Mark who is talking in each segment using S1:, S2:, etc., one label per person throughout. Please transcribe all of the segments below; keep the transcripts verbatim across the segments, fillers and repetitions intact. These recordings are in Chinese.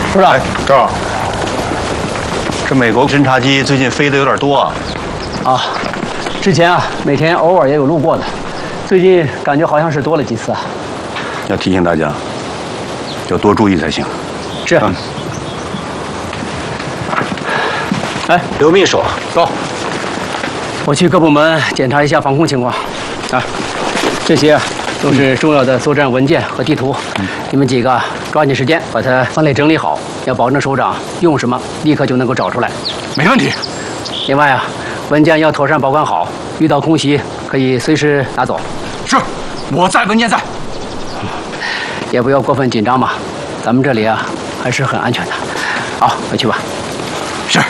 S1: 部长，
S2: 赵，这美国侦察机最近飞的有点多啊。
S1: 啊，之前啊，每天偶尔也有路过的，最近感觉好像是多了几次啊。
S2: 要提醒大家，要多注意才行。
S1: 是。嗯、哎，
S2: 刘秘书，
S1: 走，我去各部门检查一下防空情况。啊，这些啊都是重要的作战文件和地图，嗯、你们几个抓紧时间把它分类整理好，要保证首长用什么立刻就能够找出来。
S2: 没问题。
S1: 另外啊，文件要妥善保管好，遇到空袭可以随时拿走。
S2: 是，我在，文件在。
S1: 也不要过分紧张嘛，咱们这里啊还是很安全的。好，回去吧。
S2: 是。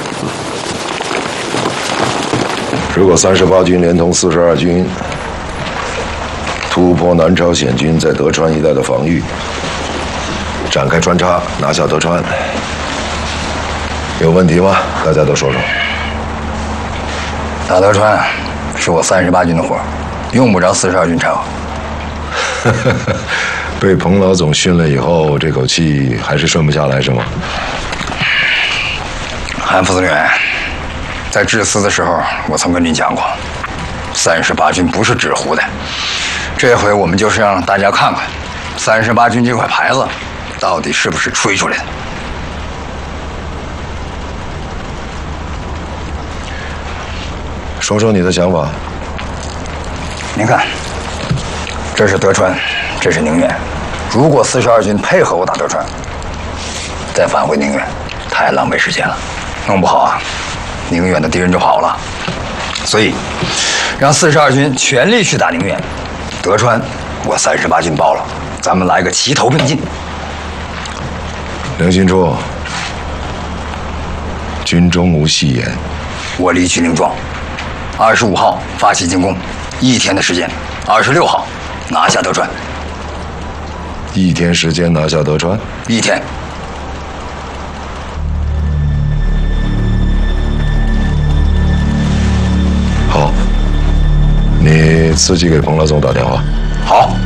S3: 如果三十八军连同四十二军突破南朝鲜军在德川一带的防御，展开穿插，拿下德川，有问题吗？大家都说说。
S4: 打德川是我三十八军的活，用不着四十二军掺和。
S3: 被彭老总训了以后，这口气还是顺不下来是吗？
S4: 韩副司令员，在致辞的时候，我曾跟您讲过，三十八军不是纸糊的。这回我们就是让大家看看，三十八军这块牌子到底是不是吹出来的。
S3: 说说你的想法。
S4: 您看，这是德川，这是宁远。如果四十二军配合我打德川，再返回宁远，太浪费时间了，弄不好啊，宁远的敌人就跑了。所以，让四十二军全力去打宁远，德川我三十八军包了，咱们来个齐头并进。
S3: 梁兴初，军中无戏言。
S4: 我离军令状，二十五号发起进攻，一天的时间，二十六号拿下德川。
S3: 一天时间拿下德川？
S4: 一天。
S3: 好，你自己给彭老总打电话。
S4: 好。